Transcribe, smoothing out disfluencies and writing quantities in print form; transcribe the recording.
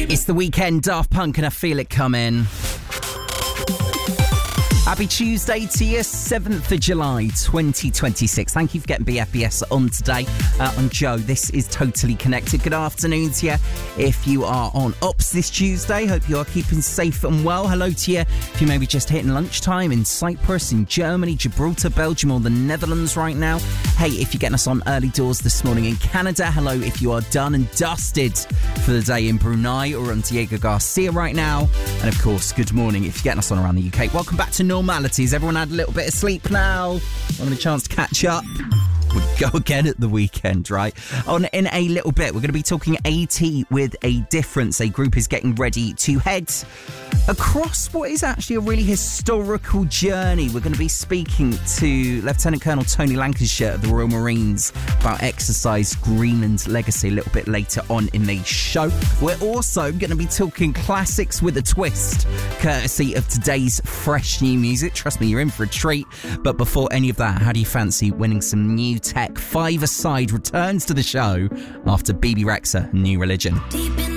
It's the weekend, Daft Punk, and I feel it coming. Happy Tuesday to you, 7th of July 2026. Thank you for getting BFBS on today. I'm Joe. This is Totally Connected. Good afternoon to you. If you are on Ops this Tuesday, hope you are keeping safe and well. Hello to you if you may be just hitting lunchtime in Cyprus, in Germany, Gibraltar, Belgium, or the Netherlands right now. Hey, if you're getting us on early doors this morning in Canada, hello if you are done and dusted for the day in Brunei or on Diego Garcia right now. And of course, good morning if you're getting us on around the UK. Welcome back to normalities. Everyone had a little bit of sleep now. Having a chance to catch up. We'll go again at the weekend, right? In a little bit, we're going to be talking AT with a difference. A group is getting ready to head across what is actually a really historical journey. We're going to be speaking to Lieutenant Colonel Tony Lancashire of the Royal Marines about Exercise Greenland's legacy a little bit later on in the show. We're also going to be talking classics with a twist, courtesy of today's fresh new music. Trust me, you're in for a treat. But before any of that, how do you fancy winning some new tech? Five-A-Side returns to the show after BB Rexha, New Religion. Deep in